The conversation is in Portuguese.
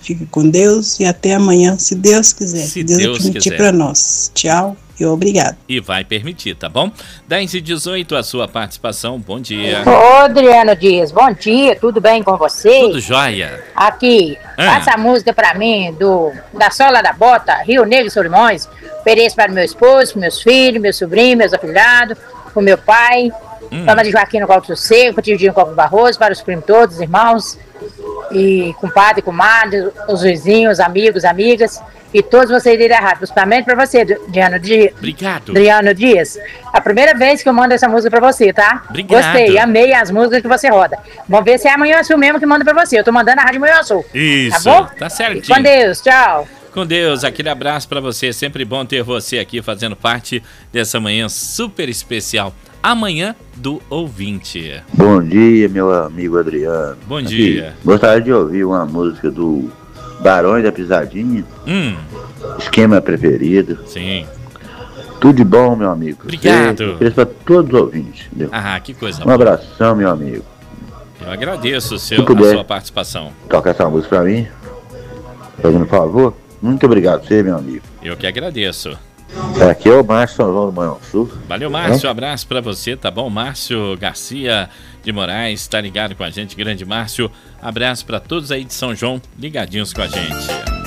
Fique com Deus e até amanhã, se Deus quiser. Se Deus permitir para nós. Tchau e obrigado. E vai permitir, tá bom? 10h18, a sua participação. Bom dia. Ô, Adriano Dias, bom dia, tudo bem com você? Tudo jóia. Aqui, passa a música pra mim, da Sola da Bota, Rio Negro e Solimões. Ofereço para meu esposo, meus filhos, meus sobrinhos, meus afilhados, o meu pai, Dama de Joaquim no Copo do Seco, para Tidinho no Copo do Barroso, para os primos todos, os irmãos, e compadre, comadre, os vizinhos, amigos, amigas, e todos vocês da rádio. Principalmente para você, Adriano Dias. Obrigado. Adriano Dias. A primeira vez que eu mando essa música para você, tá? Obrigado. Gostei, amei as músicas que você roda. Vamos ver se é a Manhã mesmo que manda para você. Eu tô mandando a Rádio Manhã Sul. Isso, tá bom? Tá certinho. E com Deus, tchau. Com Deus, aquele abraço para você. Sempre bom ter você aqui fazendo parte dessa manhã super especial. Amanhã do ouvinte. Bom dia, meu amigo Adriano. Bom dia. Aqui, gostaria de ouvir uma música do Barões da Pisadinha. Esquema preferido. Sim. Tudo de bom, meu amigo. Obrigado. Para todos os ouvintes. Entendeu? Ah, que coisa boa. Um abração, meu amigo. Eu agradeço a sua participação. Toca essa música para mim. Fazendo um favor. Muito obrigado, você, meu amigo. Eu que agradeço. Aqui é o Márcio São João do Manhã Sul. Valeu, Márcio. Abraço pra você, tá bom? Márcio Garcia de Moraes, tá ligado com a gente, grande Márcio. Abraço pra todos aí de São João, ligadinhos com a gente.